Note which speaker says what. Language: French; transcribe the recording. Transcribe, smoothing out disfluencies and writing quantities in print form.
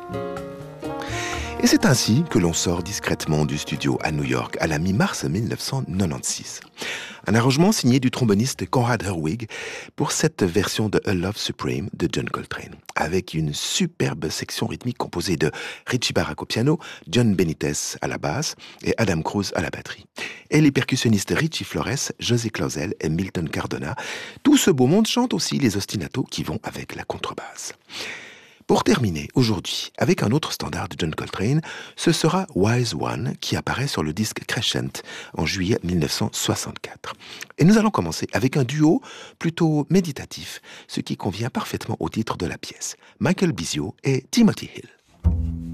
Speaker 1: Et c'est ainsi que l'on sort discrètement du studio à New York à la mi-mars 1996. Un arrangement signé du tromboniste Conrad Herwig pour cette version de A Love Supreme de John Coltrane, avec une superbe section rythmique composée de Richie Barak au piano, John Benitez à la basse et Adam Cruz à la batterie. Et les percussionnistes Richie Flores, José Clausel et Milton Cardona. Tout ce beau monde chante aussi les ostinatos qui vont avec la contrebasse. Pour terminer aujourd'hui avec un autre standard de John Coltrane, ce sera Wise One qui apparaît sur le disque Crescent en juillet 1964. Et nous allons commencer avec un duo plutôt méditatif, ce qui convient parfaitement au titre de la pièce, Michael Bisio et Timothy Hill.